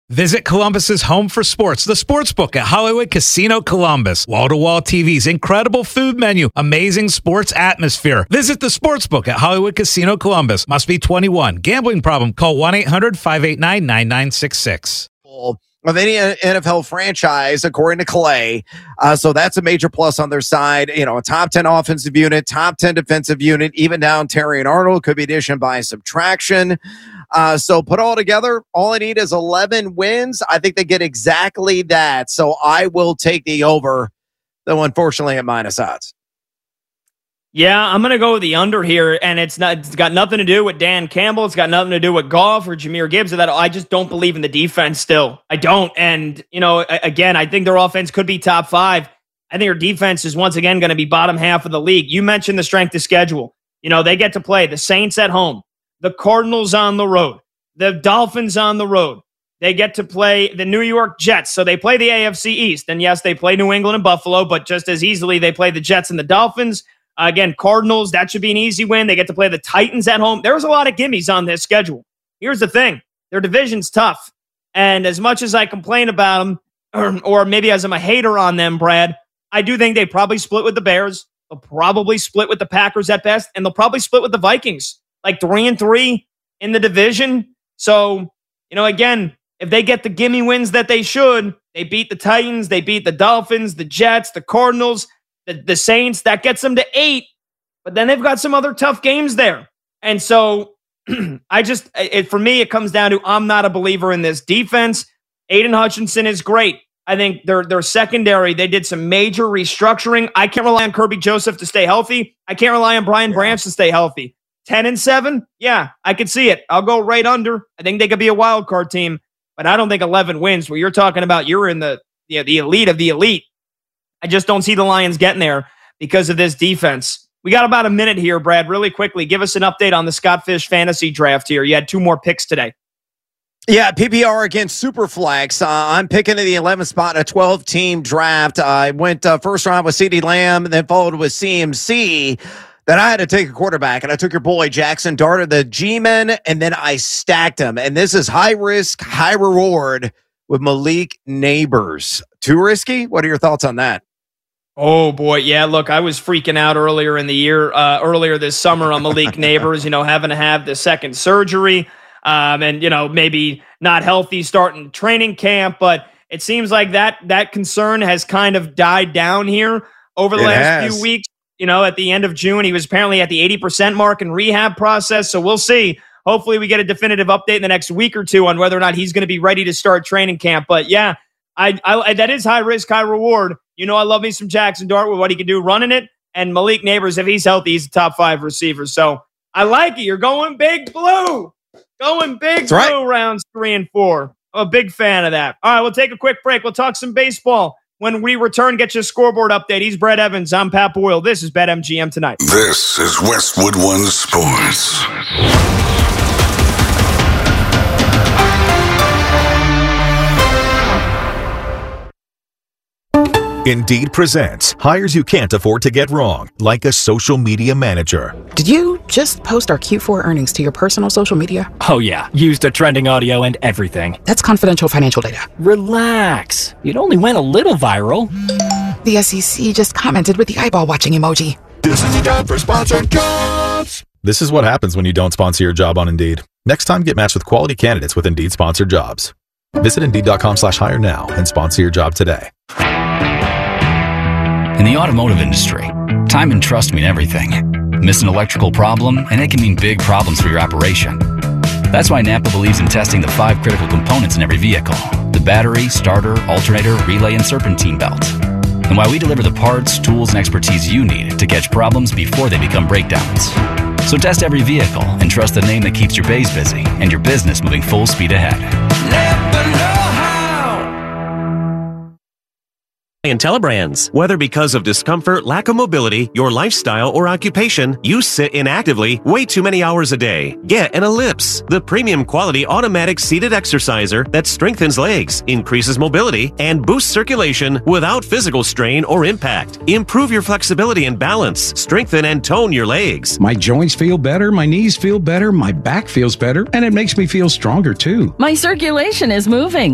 Visit Columbus's home for sports, the Sportsbook at Hollywood Casino Columbus. Wall-to-wall TVs, incredible food menu, amazing sports atmosphere. Visit the Sportsbook at Hollywood Casino Columbus. Must be 21. Gambling problem? Call 1-800-589-9966. Of any NFL franchise, according to Clay. So that's a major plus on their side. You know, a top 10 offensive unit, top 10 defensive unit, even down Terry and Arnold could be addition by subtraction. So put all together, all I need is 11 wins. I think they get exactly that. So I will take the over, though unfortunately at minus odds. Yeah, I'm going to go with the under here, and it's got nothing to do with Dan Campbell. It's got nothing to do with Goff or Jahmyr Gibbs or that. I just don't believe in the defense still. I don't. And, you know, again, I think their offense could be top 5. I think their defense is once again going to be bottom half of the league. You mentioned the strength of schedule. You know, they get to play the Saints at home, the Cardinals on the road, the Dolphins on the road. They get to play the New York Jets. So they play the AFC East. And yes, they play New England and Buffalo, but just as easily they play the Jets and the Dolphins. Again, Cardinals, that should be an easy win. They get to play the Titans at home. There's a lot of gimmies on this schedule. Here's the thing. Their division's tough. And as much as I complain about them, or maybe as I'm a hater on them, Brad, I do think they probably split with the Bears. They'll probably split with the Packers at best. And they'll probably split with the Vikings. Like 3-3 in the division. So, you know, again, if they get the gimme wins that they should, they beat the Titans, they beat the Dolphins, the Jets, the Cardinals, the Saints, that gets them to 8, but then they've got some other tough games there. And so for me, it comes down to I'm not a believer in this defense. Aiden Hutchinson is great. I think their secondary, they did some major restructuring. I can't rely on Kirby Joseph to stay healthy. I can't rely on Brian Branch to stay healthy. 10-7, yeah, I could see it. I'll go right under. I think they could be a wild card team, but I don't think 11 wins where you're talking about you're in the elite of the elite. I just don't see the Lions getting there because of this defense. We got about a minute here, Brad. Really quickly, give us an update on the Scott Fish fantasy draft here. You had 2 more picks today. Yeah, PPR against Superflex. I'm picking in the 11th spot in a 12-team draft. I went first round with CeeDee Lamb, and then followed with CMC. Then I had to take a quarterback, and I took your boy Jackson Dart, the G-Men, and then I stacked him. And this is high risk, high reward with Malik Neighbors. Too risky? What are your thoughts on that? Oh, boy. Yeah, look, I was freaking out earlier in the year, earlier this summer on Malik Neighbors, you know, having to have the second surgery and, you know, maybe not healthy starting training camp. But it seems like that concern has kind of died down here over the last few weeks. You know, at the end of June, he was apparently at the 80% mark in rehab process. So we'll see. Hopefully we get a definitive update in the next week or two on whether or not he's going to be ready to start training camp. But yeah, I that is high risk, high reward. You know, I love me some Jackson Dart with what he can do running it. And Malik Neighbors, if he's healthy, he's a top 5 receiver. So I like it. You're going big blue. Going big blue right. Rounds 3 and 4. I'm a big fan of that. All right, we'll take a quick break. We'll talk some baseball. When we return, get your scoreboard update. He's Brett Evans. I'm Pat Boyle. This is BetMGM Tonight. This is Westwood One Sports. Indeed presents hires you can't afford to get wrong, like a social media manager. Did you just post our Q4 earnings to your personal social media? Oh yeah, used a trending audio and everything. That's confidential financial data. Relax. It only went a little viral. The SEC just commented with the eyeball watching emoji. This is the time for sponsored jobs. This is what happens when you don't sponsor your job on Indeed. Next time, get matched with quality candidates with Indeed sponsored jobs. Visit Indeed.com/hire now and sponsor your job today. In the automotive industry, time and trust mean everything. Miss an electrical problem, and it can mean big problems for your operation. That's why Napa believes in testing the 5 critical components in every vehicle: the battery, starter, alternator, relay, and serpentine belt. And why we deliver the parts, tools, and expertise you need to catch problems before they become breakdowns. So test every vehicle and trust the name that keeps your bays busy and your business moving full speed ahead. Napa know-how. IntelliBrands. Whether because of discomfort, lack of mobility, your lifestyle, or occupation, you sit inactively way too many hours a day. Get an Ellipse, the premium quality automatic seated exerciser that strengthens legs, increases mobility, and boosts circulation without physical strain or impact. Improve your flexibility and balance. Strengthen and tone your legs. My joints feel better, my knees feel better, my back feels better, and it makes me feel stronger too. My circulation is moving.